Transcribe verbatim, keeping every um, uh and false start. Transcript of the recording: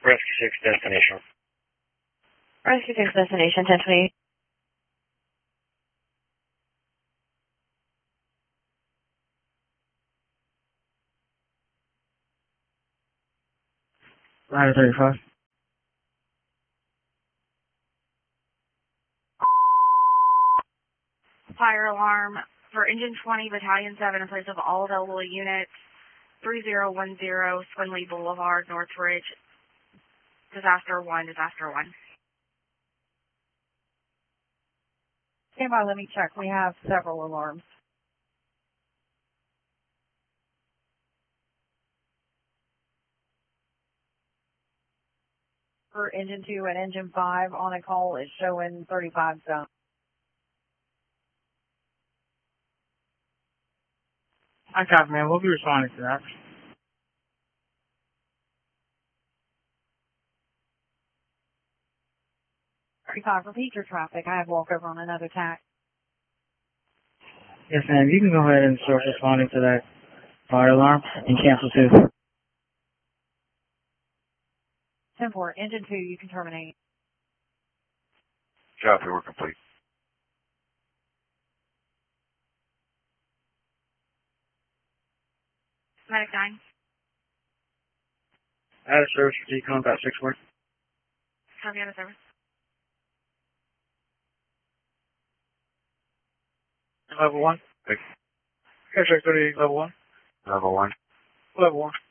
Rescue six destination. Rescue six destination, ten twenty. Ladder thirty-five. Fire alarm for Engine twenty, Battalion seven, in place of all available units, three zero one zero, Swinley Boulevard, Northridge. Disaster one, disaster one. Stand by, let me check. We have several alarms. For Engine two and Engine five on a call is showing thirty-five zone. I copy, man. We'll be responding to that. thirty-five, repeat your traffic. I have walkover on another tack. Yes, ma'am. You can go ahead and start responding to that fire alarm and cancel two. ten four, Engine two, you can terminate. Copy, we're complete. Medic nine. Out of service for decon, about six four. Copy, out of service. Level one. Thanks. Airstrike thirty-eight, level one. Level one. Level one.